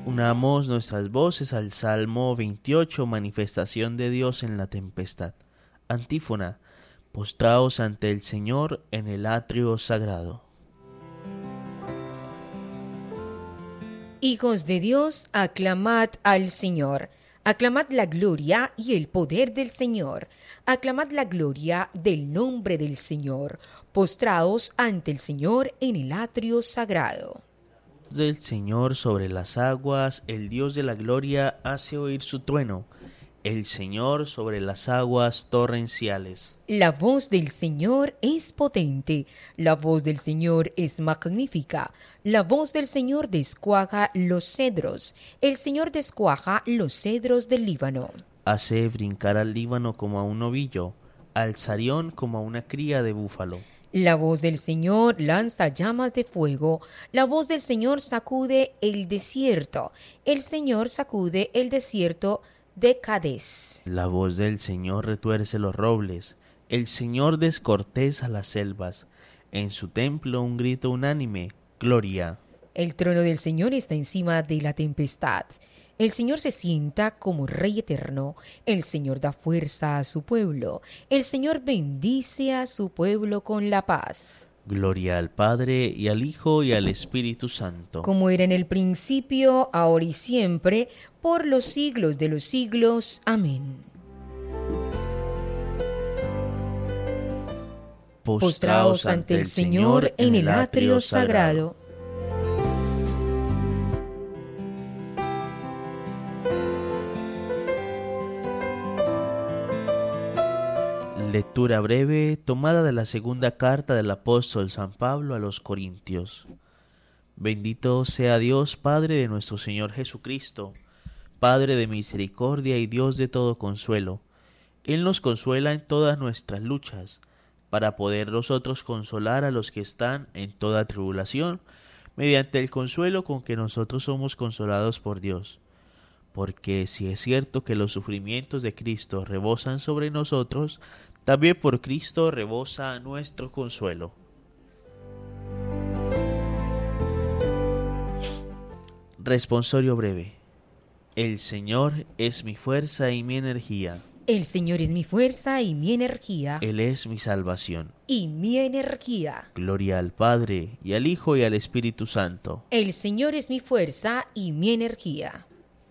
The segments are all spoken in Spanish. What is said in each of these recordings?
Unamos nuestras voces al Salmo 28, manifestación de Dios en la tempestad. Antífona, postraos ante el Señor en el atrio sagrado. Hijos de Dios, aclamad al Señor. Aclamad la gloria y el poder del Señor. Aclamad la gloria del nombre del Señor. Postraos ante el Señor en el atrio sagrado. Del Señor sobre las aguas, el Dios de la gloria hace oír su trueno. El Señor sobre las aguas torrenciales. La voz del Señor es potente, la voz del Señor es magnífica, la voz del Señor descuaja los cedros, el Señor descuaja los cedros del Líbano. Hace brincar al Líbano como a un novillo, al Sarión como a una cría de búfalo. La voz del Señor lanza llamas de fuego, la voz del Señor sacude el desierto, el Señor sacude el desierto de Cades. La voz del Señor retuerce los robles, el Señor descorteza las selvas. En su templo un grito unánime, gloria. El trono del Señor está encima de la tempestad. El Señor se sienta como Rey eterno. El Señor da fuerza a su pueblo. El Señor bendice a su pueblo con la paz. Gloria al Padre, y al Hijo, y al Espíritu Santo. Como era en el principio, ahora y siempre, por los siglos de los siglos. Amén. Postraos ante el Señor en el atrio sagrado. Lectura breve tomada de la segunda carta del apóstol San Pablo a los Corintios. Bendito sea Dios, Padre de nuestro Señor Jesucristo, Padre de misericordia y Dios de todo consuelo. Él nos consuela en todas nuestras luchas, para poder nosotros consolar a los que están en toda tribulación, mediante el consuelo con que nosotros somos consolados por Dios. Porque si es cierto que los sufrimientos de Cristo rebosan sobre nosotros, también por Cristo rebosa nuestro consuelo. Responsorio breve. El Señor es mi fuerza y mi energía. El Señor es mi fuerza y mi energía. Él es mi salvación. Y mi energía. Gloria al Padre, y al Hijo, y al Espíritu Santo. El Señor es mi fuerza y mi energía.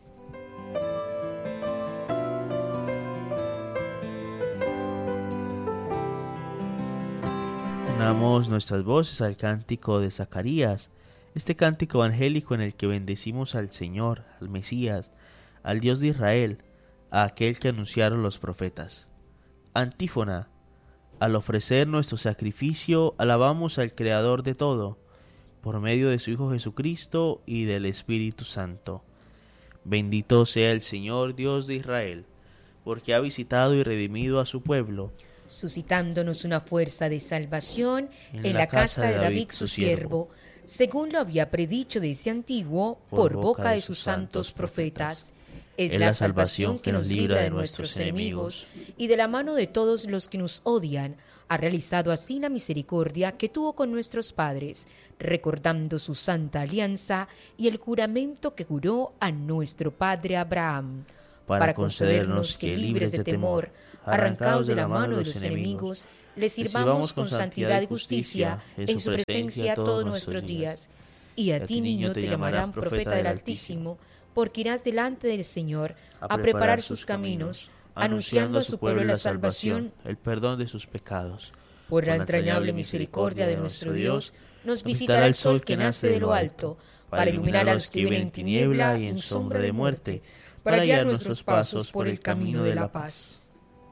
Unamos nuestras voces al cántico de Zacarías, este cántico evangélico en el que bendecimos al Señor, al Mesías, al Dios de Israel, a aquel que anunciaron los profetas. Antífona. Al ofrecer nuestro sacrificio, alabamos al Creador de todo, por medio de su Hijo Jesucristo y del Espíritu Santo. Bendito sea el Señor Dios de Israel, porque ha visitado y redimido a su pueblo, suscitándonos una fuerza de salvación en la casa de David su siervo, según lo había predicho desde antiguo por boca de sus santos profetas. Es la salvación que nos libra de nuestros enemigos y de la mano de todos los que nos odian. Ha realizado así la misericordia que tuvo con nuestros padres, recordando su santa alianza y el juramento que juró a nuestro padre Abraham, para concedernos que, libres de temor, arrancados de la mano de los enemigos, les sirvamos con santidad y justicia en su presencia todos nuestros días. Y a ti, niño, te llamarán profeta del Altísimo, porque irás delante del Señor a preparar sus caminos, anunciando a su pueblo la salvación, el perdón de sus pecados. Por la entrañable misericordia de nuestro Dios, nos visitará el sol que nace de lo alto, para iluminar a los que viven en tiniebla y en sombra de muerte, para guiar nuestros pasos por el camino de la paz.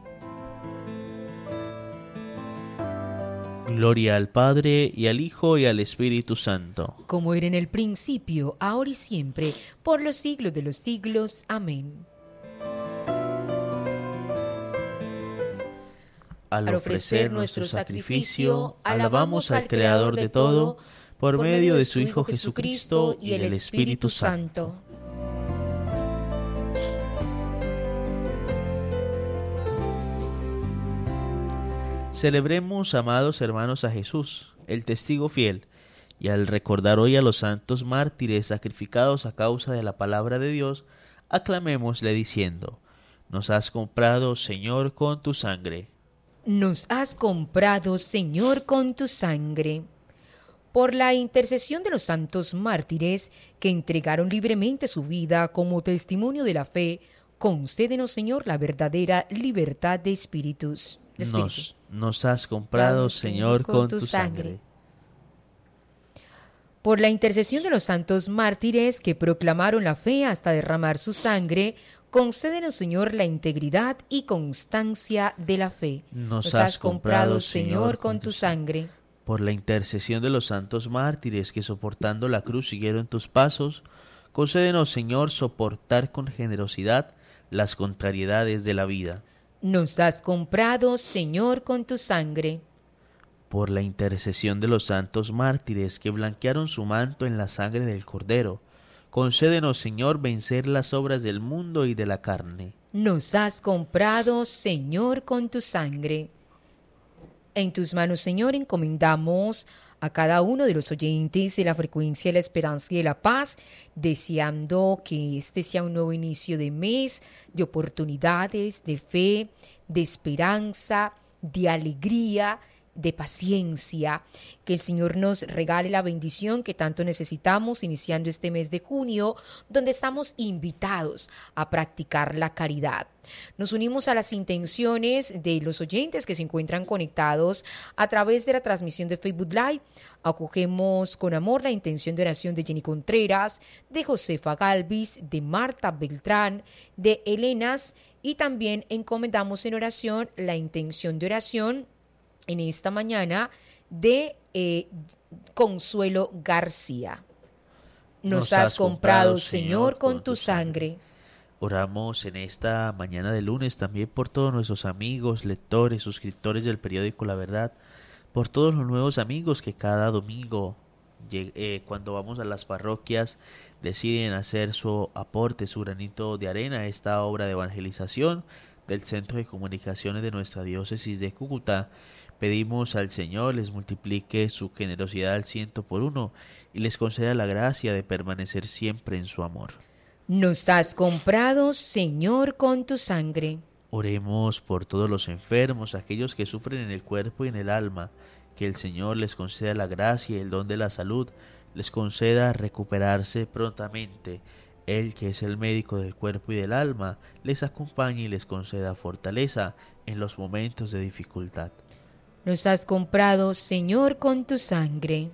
Gloria al Padre, y al Hijo, y al Espíritu Santo. Como era en el principio, ahora y siempre, por los siglos de los siglos. Amén. Al ofrecer nuestro sacrificio, alabamos al Creador de todo, por medio de su Hijo Jesucristo y del Espíritu Santo. Celebremos, amados hermanos, a Jesús, el testigo fiel, Y al recordar hoy a los santos mártires sacrificados a causa de la palabra de Dios, aclamémosle diciendo: nos has comprado, Señor, con tu sangre. Nos has comprado, Señor, con tu sangre. Por la intercesión de los santos mártires que entregaron libremente su vida como testimonio de la fe, concédenos, Señor, la verdadera libertad de espíritus. Nos has comprado, Señor, con tu sangre. Por la intercesión de los santos mártires que proclamaron la fe hasta derramar su sangre, concédenos, Señor, la integridad y constancia de la fe. Nos has comprado, Señor, con tu sangre. Por la intercesión de los santos mártires que soportando la cruz siguieron tus pasos, concédenos, Señor, soportar con generosidad las contrariedades de la vida. Nos has comprado, Señor, con tu sangre. Por la intercesión de los santos mártires que blanquearon su manto en la sangre del Cordero, concédenos, Señor, vencer las obras del mundo y de la carne. Nos has comprado, Señor, con tu sangre. En tus manos, Señor, encomendamos a cada uno de los oyentes de la frecuencia de la esperanza y de la paz, deseando que este sea un nuevo inicio de mes, de oportunidades, de fe, de esperanza, de alegría, de paciencia, que el Señor nos regale la bendición que tanto necesitamos iniciando este mes de junio, donde estamos invitados a practicar la caridad. Nos unimos a las intenciones de los oyentes que se encuentran conectados a través de la transmisión de Facebook Live. Acogemos con amor la intención de oración de Jenny Contreras, de Josefa Galvis, de Marta Beltrán, de Elenas, y también encomendamos en oración la intención de oración en esta mañana de Consuelo García. Nos has comprado, Señor, con tu sangre. Oramos en esta mañana de lunes también por todos nuestros amigos, lectores, suscriptores del periódico La Verdad, por todos los nuevos amigos que cada domingo, cuando vamos a las parroquias, deciden hacer su aporte, su granito de arena a esta obra de evangelización del Centro de Comunicaciones de nuestra diócesis de Cúcuta. Pedimos al Señor les multiplique su generosidad al 100 y les conceda la gracia de permanecer siempre en su amor. Nos has comprado, Señor, con tu sangre. Oremos por todos los enfermos, aquellos que sufren en el cuerpo y en el alma, que el Señor les conceda la gracia y el don de la salud, les conceda recuperarse prontamente. Él, que es el médico del cuerpo y del alma, les acompañe y les conceda fortaleza en los momentos de dificultad. Nos has comprado, Señor, con tu sangre.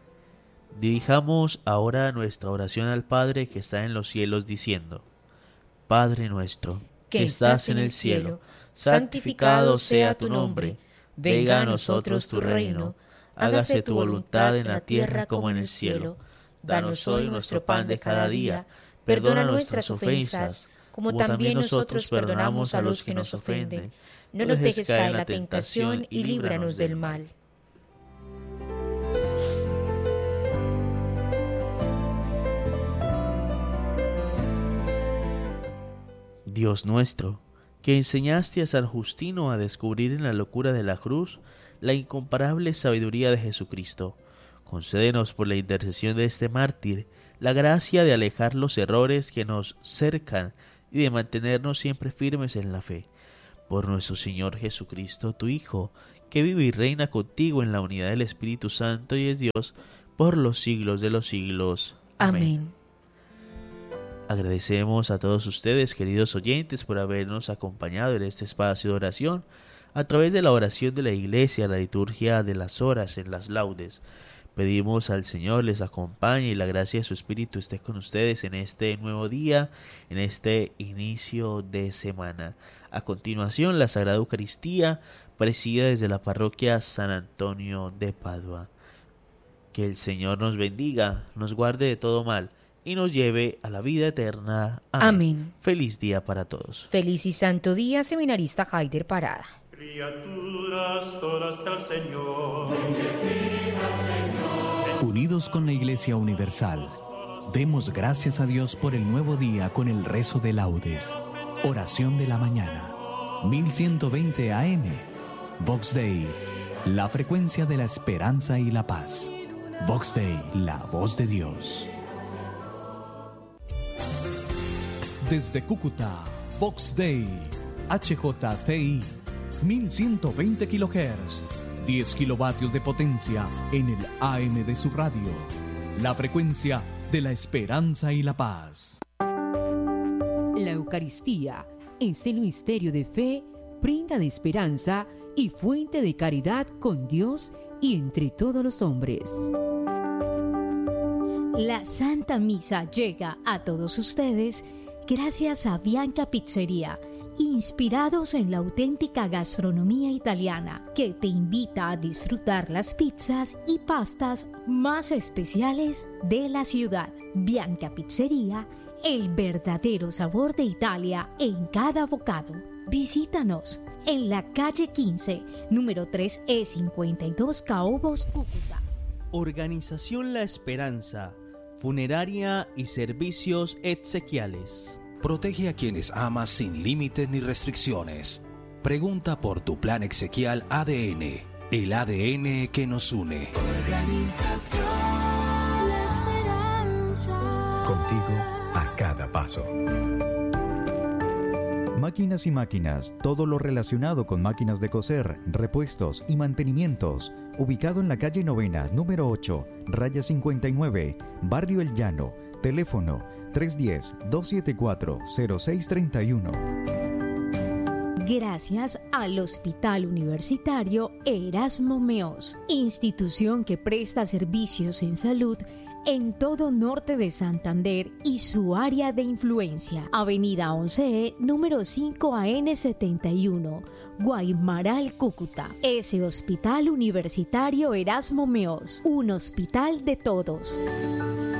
Dirijamos ahora nuestra oración al Padre que está en los cielos, diciendo: Padre nuestro, que estás en el cielo, santificado sea tu nombre. Venga a nosotros tu reino. Hágase tu voluntad en la tierra como en el cielo. Danos hoy nuestro pan de cada día. Perdona nuestras ofensas, como también nosotros perdonamos a los que nos ofenden. No nos dejes caer en la tentación y líbranos del mal. Dios nuestro, que enseñaste a San Justino a descubrir en la locura de la cruz la incomparable sabiduría de Jesucristo, concédenos por la intercesión de este mártir la gracia de alejar los errores que nos cercan y de mantenernos siempre firmes en la fe. Por nuestro Señor Jesucristo, tu Hijo, que vive y reina contigo en la unidad del Espíritu Santo y es Dios por los siglos de los siglos. Amén. Agradecemos a todos ustedes, queridos oyentes, por habernos acompañado en este espacio de oración a través de la oración de la Iglesia, la liturgia de las horas en las laudes. Pedimos al Señor les acompañe y la gracia de su Espíritu esté con ustedes en este nuevo día, en este inicio de semana. A continuación, la Sagrada Eucaristía, presidida desde la parroquia San Antonio de Padua. Que el Señor nos bendiga, nos guarde de todo mal y nos lleve a la vida eterna. Amén. Feliz día para todos. Feliz y santo día, seminarista Haider Parada. Criaturas todas del Señor. Unidos con la Iglesia Universal, demos gracias a Dios por el nuevo día con el rezo de laudes. Oración de la mañana, 1120 AM, Vox Dei, la frecuencia de la esperanza y la paz. Vox Day, la voz de Dios. Desde Cúcuta, Vox Day, HJTI, 1120 kHz, 10 kilovatios de potencia en el AM de su radio. La frecuencia de la esperanza y la paz. La Eucaristía es el misterio de fe, prenda de esperanza y fuente de caridad con Dios y entre todos los hombres. La Santa Misa llega a todos ustedes gracias a Bianca Pizzería, inspirados en la auténtica gastronomía italiana, que te invita a disfrutar las pizzas y pastas más especiales de la ciudad. Bianca Pizzería, el verdadero sabor de Italia en cada bocado. Visítanos en la calle 15, número 3E52, Caobos, Cúcuta. Organización La Esperanza, funeraria y servicios exequiales. Protege a quienes amas sin límites ni restricciones. Pregunta por tu plan exequial ADN, el ADN que nos une. Organización La Esperanza. Contigo a cada paso. Máquinas y máquinas, todo lo relacionado con máquinas de coser, repuestos y mantenimientos. Ubicado en la calle Novena, número 8, raya 59, Barrio El Llano. Teléfono 310-274-0631. Gracias al Hospital Universitario Erasmo Meos, institución que presta servicios en salud en todo norte de Santander y su área de influencia. Avenida 11E, número 5AN71, Guaymaral, Cúcuta. Ese Hospital Universitario Erasmo Meos, un hospital de todos.